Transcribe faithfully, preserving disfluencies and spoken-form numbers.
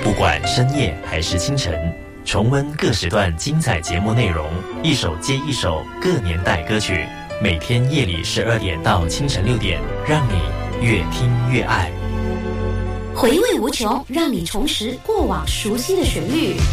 不管深夜还是清晨，重温各时段精彩节目内容，一首接一首各年代歌曲，每天夜里十二点到清晨六点，让你越听越爱。 回味无穷，让你重拾过往熟悉的旋律。